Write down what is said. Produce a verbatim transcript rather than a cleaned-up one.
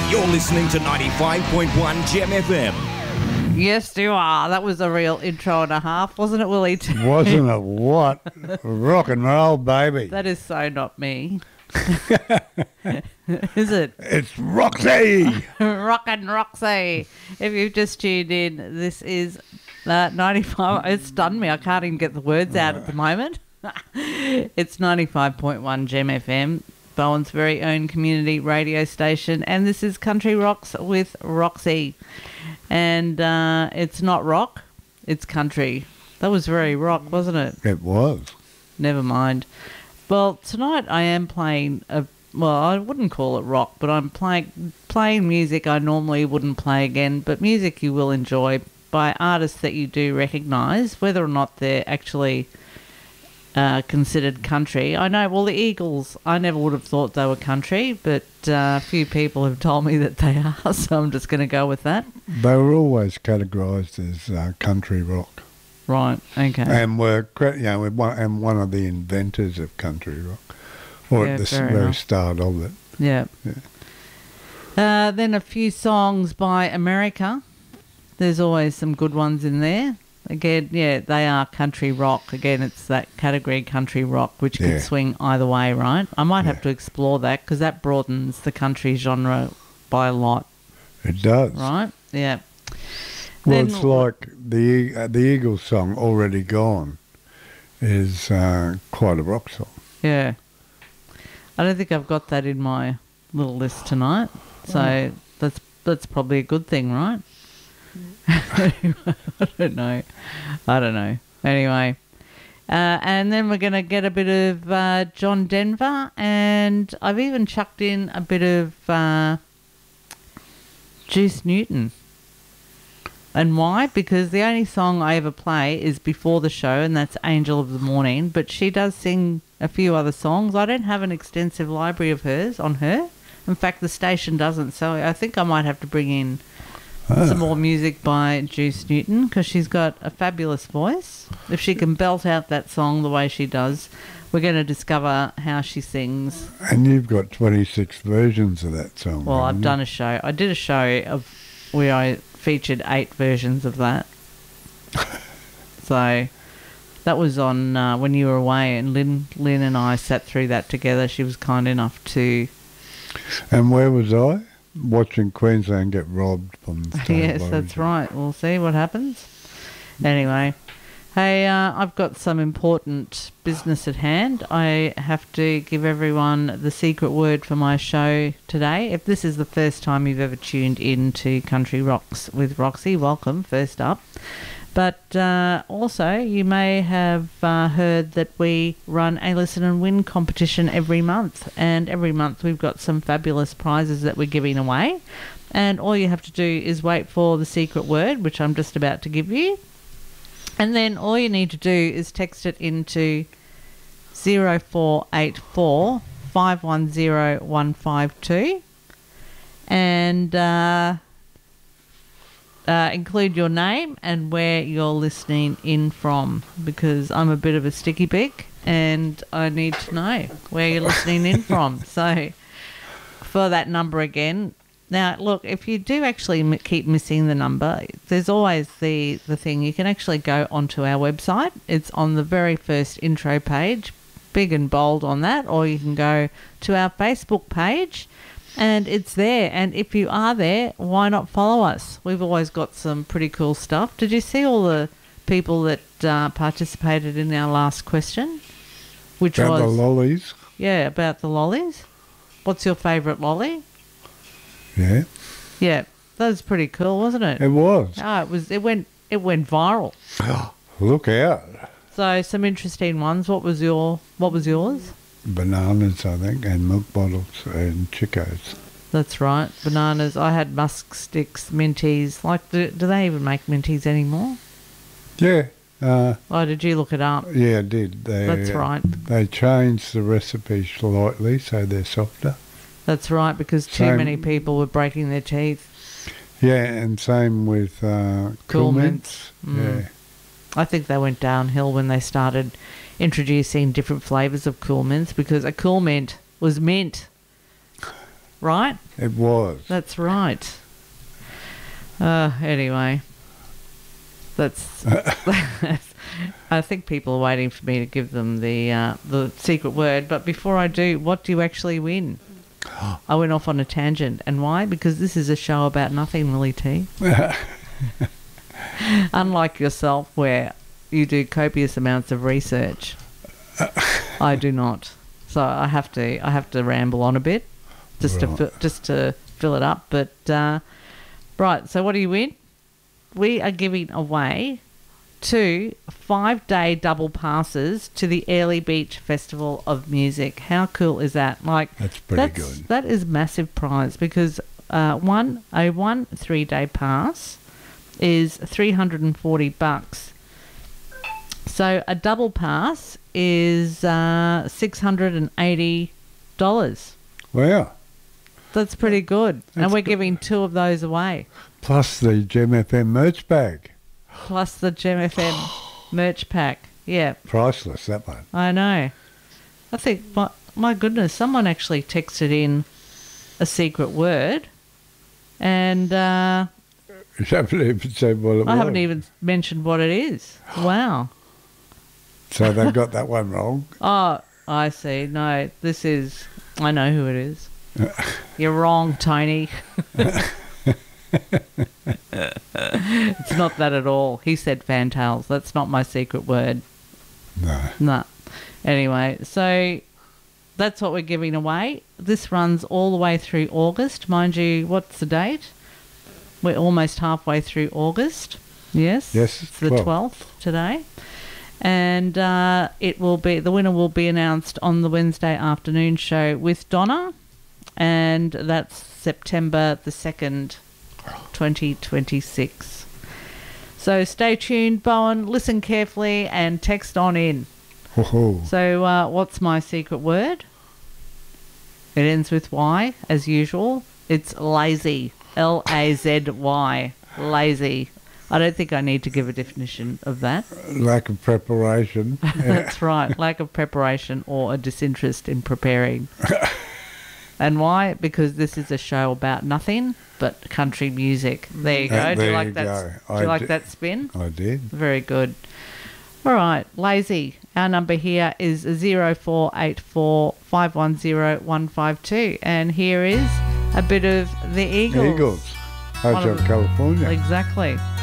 You're listening to ninety-five point one Gem F M. Yes, you are. That was a real intro and a half, wasn't it, Willie? Wasn't it what? Rock and roll, baby. That is so not me. Is it? It's Roxy. Rock and Roxy. If you've just tuned in, this is uh, ninety-five. It's stunned me. I can't even get the words out at the moment. It's ninety-five point one Gem F M, Bowen's very own community radio station, and this is Country Rocks with Roxy. And uh, it's not rock, it's country. That was very rock, wasn't it? It was. Never mind. Well, tonight I am playing a well, I wouldn't call it rock, but I'm playing playing music I normally wouldn't play again, but music you will enjoy by artists that you do recognise, whether or not they're actually uh, considered country. I know, well, the Eagles, I never would have thought they were country, but uh, a few people have told me that they are, so I'm just going to go with that. They were always categorised as uh, country rock. Right, okay. And were, you know, we're one, and one of the inventors of country rock, or Yeah, at the fair very enough. start of it. Yeah. Yeah. Uh, then a few songs by America. There's always some good ones in there. Again, yeah, they are country rock. Again, it's that category country rock, which can Yeah. swing either way, right? I might have Yeah. to explore that because that broadens the country genre by a lot, It does. right? Yeah. Well, Then- it's like the uh, the Eagles song "Already Gone" is uh, quite a rock song. Yeah. I don't think I've got that in my little list tonight, so that's that's probably a good thing, right? I don't know. I don't know. Anyway, uh, and then we're going to get a bit of uh, John Denver, and I've even chucked in a bit of uh, Juice Newton. And why? Because the only song I ever play is before the show, and that's Angel of the Morning. But she does sing a few other songs. I don't have an extensive library of hers on her. In fact, the station doesn't. So I think I might have to bring in some more music by Juice Newton because she's got a fabulous voice. If she can belt out that song the way she does, we're going to discover how she sings. And you've got twenty-six versions of that song. Well, I've haven't done a show. I did a show of where I featured eight versions of that. So that was on uh, when you were away, and Lynn, Lynn and I sat through that together. She was kind enough to. you? And where was I? Watching Queensland get robbed from the state Yes, of that's origin. right. We'll see what happens. Anyway, hey, uh, I've got some important business at hand. I have to give everyone the secret word for my show today. If this is the first time you've ever tuned in to Country Rocks with Roxy, welcome, first up. But uh, also, you may have uh, heard that we run a Listen and Win competition every month. And every month we've got some fabulous prizes that we're giving away. And all you have to do is wait for the secret word, which I'm just about to give you. And then all you need to do is text it into zero four eight four, five one zero, one five two. And... Uh, Uh, include your name and where you're listening in from, because I'm a bit of a sticky pig and I need to know where you're listening in from. So for that number again, now look, if you do actually m- keep missing the number, there's always the, the thing, you can actually go onto our website. It's on the very first intro page, big and bold on that, or you can go to our Facebook page. And it's there. And if you are there, why not follow us? We've always got some pretty cool stuff. Did you see all the people that uh, participated in our last question? Which About was the lollies. yeah, about the lollies. What's your favourite lolly? Yeah, Yeah, that was pretty cool, wasn't it? it was. Oh, it was. It went. It went viral. Look out. So some interesting ones. What was your? What was yours? Bananas, I think, and milk bottles and Chicos. That's right. Bananas. I had musk sticks, minties. Like, do, do they even make minties anymore? Yeah, uh, Oh, did you look it up? yeah, I did. They, That's right. They changed the recipe slightly so they're softer. That's right, because too Same- many people were breaking their teeth. Yeah, and same with uh, Cool Cool Mints. Mints. Mm. Yeah. I think they went downhill when they started introducing different flavours of Cool Mints, because a Cool Mint was mint. right? It was. That's right. Uh, anyway, that's, that's. I think people are waiting for me to give them the uh, the secret word. But before I do, what do you actually win? I went off on a tangent, and why? Because this is a show about nothing, Willie T. Unlike yourself, where you do copious amounts of research, I do not. So I have to I have to ramble on a bit, just right. to fi- just to fill it up. But uh, right, so what do you win? We are giving away two five-day double passes to the Airlie Beach Festival of Music. How cool is that? Like that's pretty that's, good. That is massive prize because uh, one a one three-day pass is three hundred and forty bucks. So a double pass is uh, six hundred and eighty dollars. Wow. That's pretty good. That's and we're good. giving two of those away. Plus the Gem F M merch bag. Plus the Gem F M merch pack. Yeah. Priceless, that one. I know. I think, my, my goodness, someone actually texted in a secret word. And uh, You haven't even said what it I was. haven't even mentioned what it is. Wow. So they got that one wrong. Oh, I see. No, this is... I know who it is. You're wrong, Tony. It's not that at all. He said fantails. That's not my secret word. No. No. Anyway, so that's what we're giving away. This runs all the way through August. Mind you, what's the date? We're almost halfway through August. Yes? Yes, It's the twelfth. twelfth today. And uh, it will be the winner will be announced on the Wednesday afternoon show with Donna. And that's September the second, twenty twenty-six. So stay tuned, Bowen. Listen carefully and text on in. Oh, So uh, what's my secret word? It ends with Y, as usual. It's lazy. L A Z Y. Lazy. I don't think I need to give a definition of that. lack of preparation. Yeah. That's right. Lack of preparation or a disinterest in preparing. And why? Because this is a show about nothing but country music. There you go. Uh, do you there like you that? go. Do I you like di- that spin? I did. Very good. All right, lazy. Our number here is zero four eight four five one zero one five two, and here is a bit of the Eagles. Eagles. One Hotel of the- California. Exactly.